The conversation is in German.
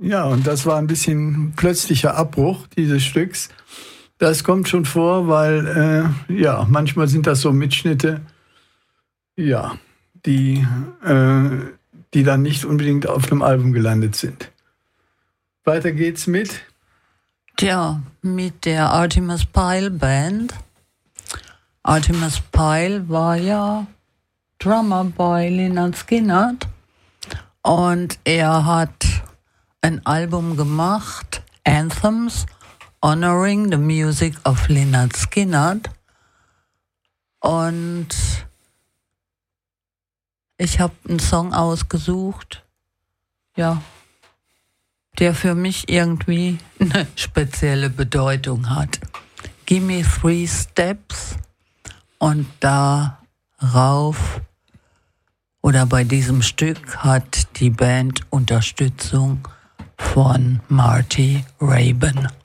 Ja, und das war ein bisschen plötzlicher Abbruch dieses Stücks. Das kommt schon vor, weil manchmal sind das so Mitschnitte, die dann nicht unbedingt auf einem Album gelandet sind. Weiter geht's mit? Mit der Artemis Pyle Band. Artemis Pyle war ja Drummer bei Lynyrd Skynyrd und er hat ein Album gemacht, Anthems, Honoring the Music of Lynyrd Skynyrd. Und ich habe einen Song ausgesucht, der für mich irgendwie eine spezielle Bedeutung hat. Gimme 3 Steps. Und darauf oder bei diesem Stück hat die Band Unterstützung von Marty Raybon.